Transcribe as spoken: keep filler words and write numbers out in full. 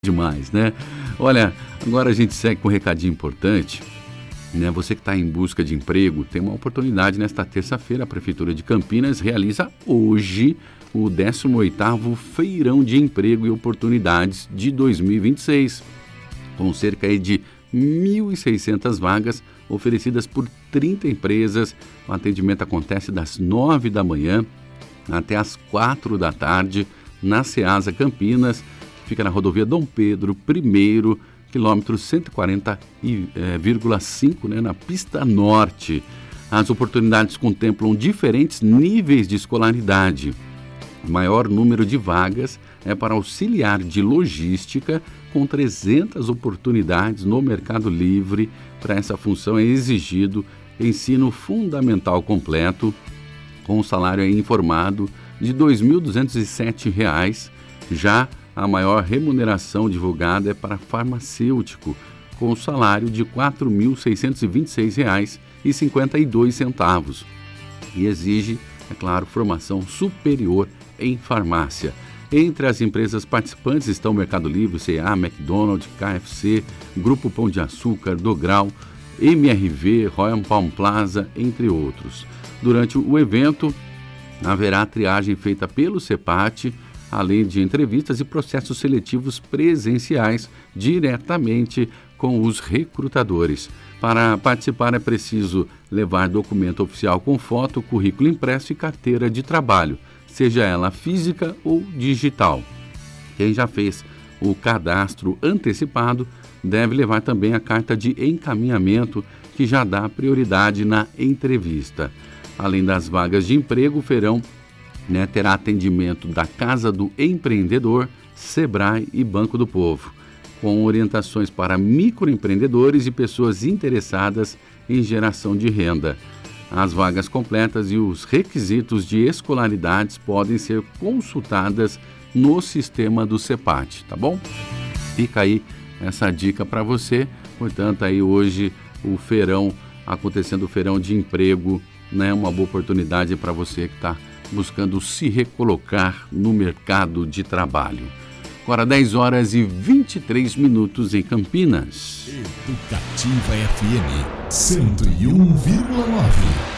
demais, né? Olha, agora a gente segue com um recadinho importante, né? Você que está em busca de emprego, tem uma oportunidade nesta terça-feira. A Prefeitura de Campinas realiza hoje o décimo oitavo Feirão de Emprego e Oportunidades de dois mil e vinte e seis, com cerca de mil e seiscentas vagas oferecidas por trinta empresas. O atendimento acontece das nove da manhã até as quatro da tarde na Ceasa Campinas, fica na rodovia Dom Pedro I, quilômetro cento e quarenta vírgula cinco, né, na pista norte. As oportunidades contemplam diferentes níveis de escolaridade. O maior número de vagas é para auxiliar de logística, com trezentas oportunidades no Mercado Livre. Para essa função é exigido ensino fundamental completo, com um salário informado de dois mil duzentos e sete reais. Já a maior remuneração divulgada é para farmacêutico, com o salário de quatro mil seiscentos e vinte e seis reais e cinquenta e dois centavos. E exige, é claro, formação superior em farmácia. Entre as empresas participantes estão Mercado Livre, C e A, McDonald's, K F C, Grupo Pão de Açúcar, Dogral, M R V, Royal Palm Plaza, entre outros. Durante o evento, haverá triagem feita pelo CEPAT, além de entrevistas e processos seletivos presenciais diretamente com os recrutadores. Para participar é preciso levar documento oficial com foto, currículo impresso e carteira de trabalho, seja ela física ou digital. Quem já fez o cadastro antecipado deve levar também a carta de encaminhamento, que já dá prioridade na entrevista. Além das vagas de emprego, o feirão né, terá atendimento da Casa do Empreendedor, Sebrae e Banco do Povo, com orientações para microempreendedores e pessoas interessadas em geração de renda. As vagas completas e os requisitos de escolaridades podem ser consultadas no sistema do CEPAT, tá bom? Fica aí essa dica para você. Portanto, aí hoje o feirão, acontecendo o feirão de emprego, né, uma boa oportunidade para você que está buscando se recolocar no mercado de trabalho. Agora dez horas e vinte e três minutos em Campinas. Educativa F M cento e um vírgula nove.